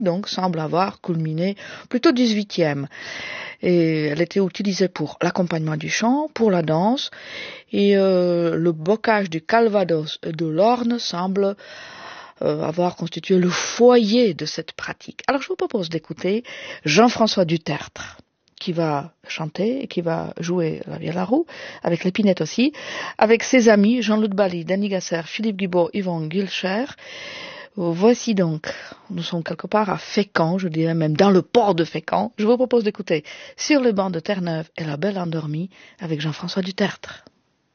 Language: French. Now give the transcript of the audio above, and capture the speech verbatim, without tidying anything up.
donc semble avoir culminé plutôt dix-huitième. Et elle était utilisée pour l'accompagnement du chant, pour la danse, et euh, le bocage du Calvados et de l'Orne semble euh, avoir constitué le foyer de cette pratique. Alors je vous propose d'écouter Jean-François Dutertre, qui va chanter et qui va jouer la vielle à roue, avec l'épinette aussi, avec ses amis Jean-Luc Bali, Danny Gasser, Philippe Guibault, Yvon Guilcher. Voici donc, nous sommes quelque part à Fécamp, je dirais même dans le port de Fécamp. Je vous propose d'écouter Sur les bancs de Terre-Neuve et La Belle Endormie avec Jean-François Dutertre.